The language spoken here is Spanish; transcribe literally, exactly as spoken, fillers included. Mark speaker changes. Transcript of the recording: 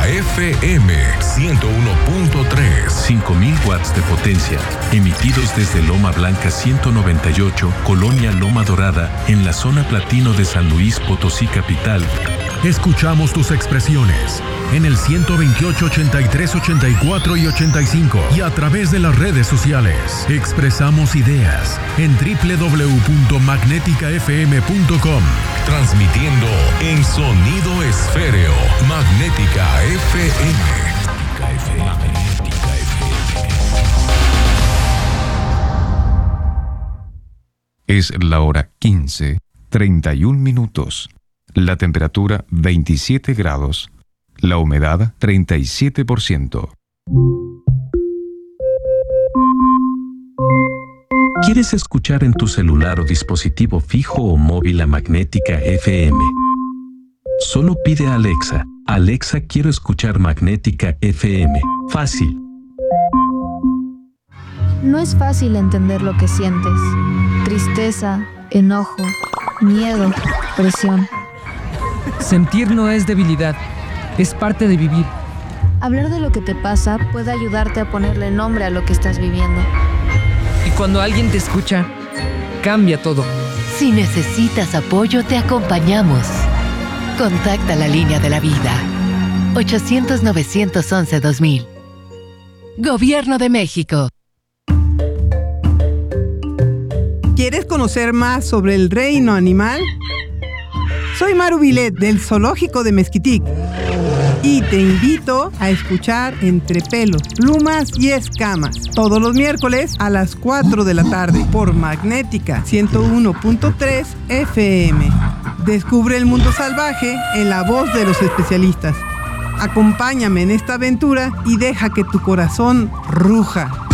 Speaker 1: F M ciento uno punto tres.
Speaker 2: cinco mil watts de potencia, emitidos desde Loma Blanca ciento noventa y ocho, Colonia Loma Dorada, en la zona platino de San Luis Potosí capital.
Speaker 3: Escuchamos tus expresiones en el ciento veintiocho, ochenta y tres, ochenta y cuatro y ochenta y cinco y a través de las redes sociales. Expresamos ideas en doble u doble u doble u punto magnética f m punto com.
Speaker 1: Transmitiendo en sonido esféreo. Magnética F M. Magnética F M.
Speaker 4: Es la hora quince, treinta y un minutos. La temperatura veintisiete grados. La humedad treinta y siete por ciento.
Speaker 2: ¿Quieres escuchar en tu celular o dispositivo fijo o móvil a Magnética F M? Solo pide a Alexa: Alexa, quiero escuchar Magnética F M. Fácil.
Speaker 5: No es fácil entender lo que sientes. Tristeza, enojo, miedo, presión.
Speaker 6: Sentir no es debilidad, es parte de vivir.
Speaker 5: Hablar de lo que te pasa puede ayudarte a ponerle nombre a lo que estás viviendo.
Speaker 6: Y cuando alguien te escucha, cambia todo.
Speaker 7: Si necesitas apoyo, te acompañamos. Contacta la línea de la vida. ochocientos, novecientos once, dos mil. Gobierno de México.
Speaker 8: ¿Quieres conocer más sobre el reino animal? Soy Maru Vilet del Zoológico de Mezquitic y te invito a escuchar Entre Pelos, Plumas y Escamas todos los miércoles a las cuatro de la tarde por Magnética ciento uno punto tres F M. Descubre el mundo salvaje en la voz de los especialistas. Acompáñame en esta aventura y deja que tu corazón ruja.